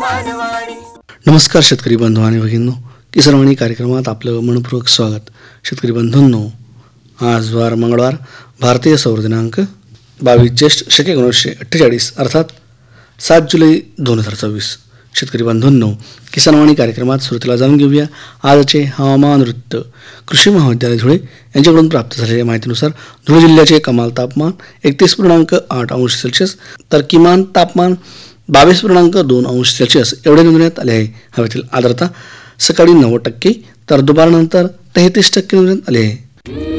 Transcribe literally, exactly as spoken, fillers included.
नमस्कार शेतकरी बंधू आणि भगिनींनो, किसानवाणी कार्यक्रमात आपलं मनपूर्वक स्वागत. शेतकरी बंधूंनो, आज वार मंगळवार, भारतीय सौर दिनांक बावीस ज्येष्ठ शके एकोणीसशे अठ्ठेचाळीस अर्थात सात जुलै दोन हजार चोवीस. शेतकरी बंधूंनो, किसानवाणी कार्यक्रमात सुरुवातीला जाणून घेऊया आजचे हवामान वृत्त. कृषी महाविद्यालय धुळे यांच्याकडून प्राप्त झालेल्या माहितीनुसार धुळे जिल्ह्याचे कमाल तापमान एकतीस पूर्णांक आठ अंश सेल्सिअस तर किमान तापमान बावीस पूर्णांक दोन अंश सेल्सिअस एवढे नोंदवण्यात आले आहे. हवेतील आर्द्रता सकाळी नव्वद टक्के तर दुपारनंतर तेहतीस टक्के नोंदवण्यात आली आहे.